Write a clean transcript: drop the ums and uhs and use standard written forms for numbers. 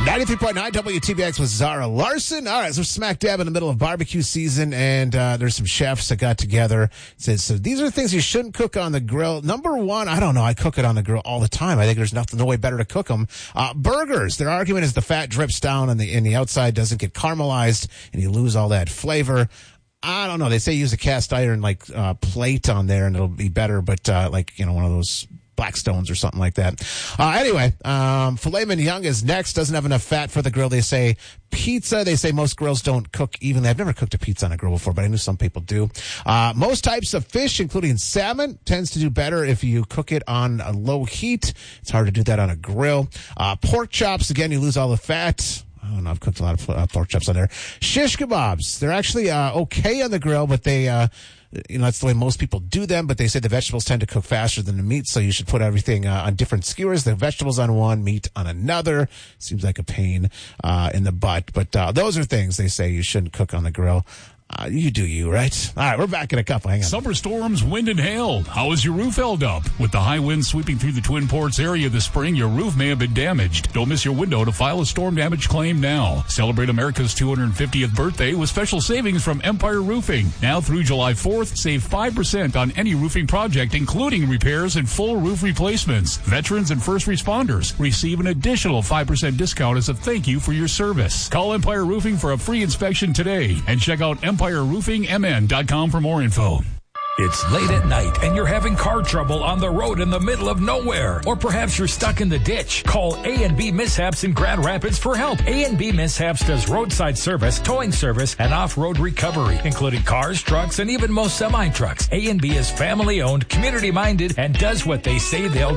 93.9 WTBX with Zara Larson. All right, so we're smack dab in the middle of barbecue season, and there's some chefs that got together. It says, so these are things you shouldn't cook on the grill. Number one, I don't know. I cook it on the grill all the time. I think there's no way better to cook them. Burgers. Their argument is the fat drips down and the outside doesn't get caramelized, and you lose all that flavor. I don't know. They say use a cast iron plate on there, and it'll be better. But one of those Blackstones or something like that. Anyway, filet mignon is next. Doesn't have enough fat for the grill. They say pizza. They say most grills don't cook evenly. I've never cooked a pizza on a grill before, but I knew some people do. Most types of fish, including salmon, tends to do better if you cook it on a low heat. It's hard to do that on a grill. Pork chops, again, you lose all the fat. I don't know. I've cooked a lot of pork chops on there. Shish kebabs. They're actually okay on the grill, but they that's the way most people do them, but they say the vegetables tend to cook faster than the meat, so you should put everything on different skewers, the vegetables on one, meat on another. Seems like a pain in the butt, but those are things they say you shouldn't cook on the grill. You do you, right? All right, we're back in a couple. Hang on. Summer storms, wind and hail. How is your roof held up? With the high winds sweeping through the Twin Ports area this spring, your roof may have been damaged. Don't miss your window to file a storm damage claim now. Celebrate America's 250th birthday with special savings from Empire Roofing. Now through July 4th, save 5% on any roofing project, including repairs and full roof replacements. Veterans and first responders receive an additional 5% discount as a thank you for your service. Call Empire Roofing for a free inspection today and check out EmpireRoofingMN.com for more info. It's late at night and you're having car trouble on the road in the middle of nowhere. Or perhaps you're stuck in the ditch. Call A&B Mishaps in Grand Rapids for help. A&B Mishaps does roadside service, towing service, and off-road recovery, including cars, trucks, and even most semi-trucks. A&B is family-owned, community-minded, and does what they say they'll